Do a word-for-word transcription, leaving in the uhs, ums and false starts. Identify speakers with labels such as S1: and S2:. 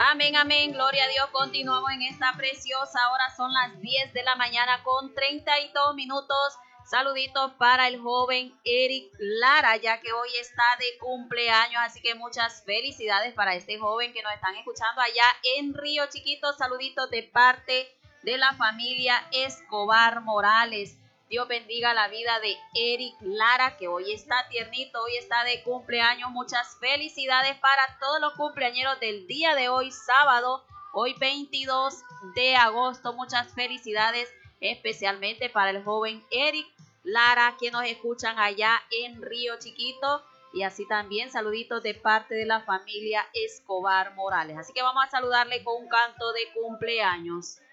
S1: Amén, amén, gloria a Dios. Continuamos en esta preciosa hora. Son las diez de la mañana con treinta y dos minutos. Saluditos para el joven Eric Lara, ya que hoy está de cumpleaños, así que muchas felicidades para este joven que nos están escuchando allá en Río Chiquito. Saluditos de parte de la familia Escobar Morales. Dios bendiga la vida de Eric Lara, que hoy está tiernito, hoy está de cumpleaños. Muchas felicidades para todos los cumpleañeros del día de hoy, sábado, hoy veintidós de agosto. Muchas felicidades especialmente para el joven Eric Lara, que nos escuchan allá en Río Chiquito. Y así también saluditos de parte de la familia Escobar Morales. Así que vamos a saludarle con un canto de cumpleaños.